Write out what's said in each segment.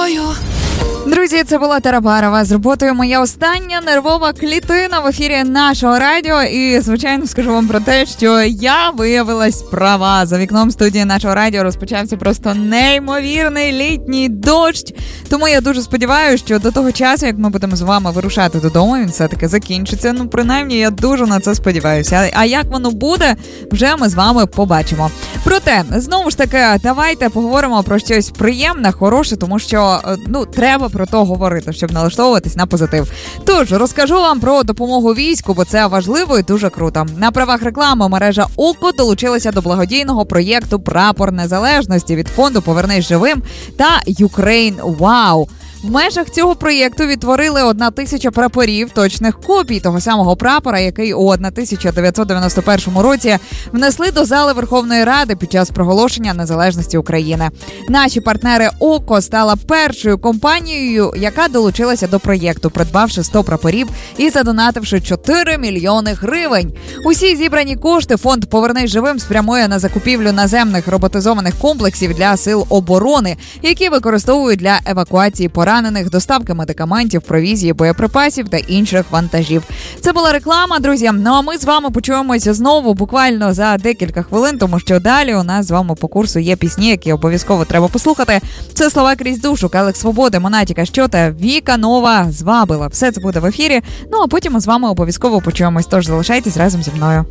тобою. Друзі, це була Тарабарова з роботою «Моя остання нервова клітина» в ефірі нашого радіо. І, звичайно, скажу вам про те, що я виявилась права. За вікном студії нашого радіо розпочався просто неймовірний літній дощ. Тому я дуже сподіваюся, що до того часу, як ми будемо з вами вирушати додому, він все-таки закінчиться. Ну, принаймні, я дуже на це сподіваюся. А як воно буде, вже ми з вами побачимо. Проте, знову ж таки, давайте поговоримо про щось приємне, хороше, тому що, треба про то говорити, щоб налаштовуватись на позитив. Тож, розкажу вам про допомогу війську, бо це важливо і дуже круто. На правах реклами мережа ОКО долучилася до благодійного проєкту «Прапор Незалежності» від фонду «Повернись живим» та «Ukraine Wow». В межах цього проєкту відтворили 1000 прапорів, точних копій того самого прапора, який у 1991 році внесли до зали Верховної Ради під час проголошення незалежності України. Наші партнери ОКО стала першою компанією, яка долучилася до проєкту, придбавши 100 прапорів і задонативши 4 мільйони гривень. Усі зібрані кошти фонд «Повернись живим» спрямує на закупівлю наземних роботизованих комплексів для сил оборони, які використовують для евакуації поранених, доставки медикаментів, провізії, боєприпасів та інших вантажів. Це була реклама, друзі. Ну а ми з вами почуємося знову буквально за декілька хвилин, тому що далі у нас з вами по курсу є пісні, які обов'язково треба послухати. Це «Слова крізь душу», Келих Свободи, Монатіка Щота, Віка Нова, «Звабила». Все це буде в ефірі. Ну а потім ми з вами обов'язково почуємось. Тож залишайтесь разом зі мною.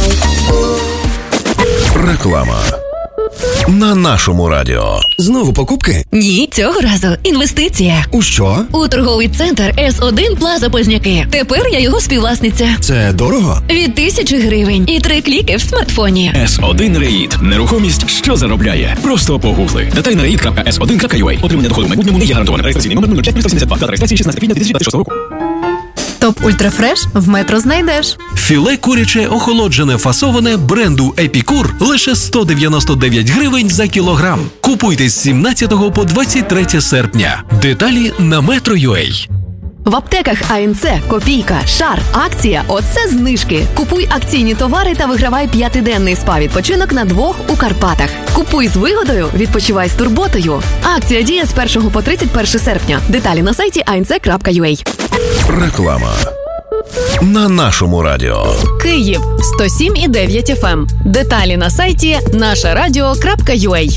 Реклама на нашому радіо. Знову покупки? Ні, цього разу інвестиція. У що? У торговий центр С1 Плаза Позняки. Тепер я його співвласниця. Це дорого? Від 1000 гривень і 3 кліки в смартфоні. С1 Реїд. Нерухомість, що заробляє. Просто погугли. Деталі на reid.s1.ua. Отримання доходу в майбутньому не є гарантоване. Реєстраційний номер 00572. Дата реєстрації 16 квітня 2026 року. Топ Ультрафреш в Метро знайдеш. Філе куряче охолоджене фасоване бренду Епікур лише 199 гривень за кілограм. Купуйте з 17 по 23 серпня. Деталі на Metro.ua. В аптеках АНЦ, Копійка, Шар, акція «Оце знижки». Купуй акційні товари та вигравай 5-денний спа-відпочинок на 2 у Карпатах. Купуй з вигодою, відпочивай з турботою. Акція діє з 1 по 31 серпня. Деталі на сайті anc.ua. Реклама на нашому радіо. Київ 107,9 FM. Деталі на сайті нашарадіо.ua.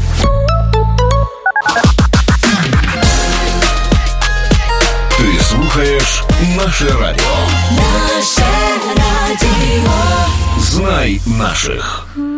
Ти слухаєш наше радіо. Наше радіо. Знай наших.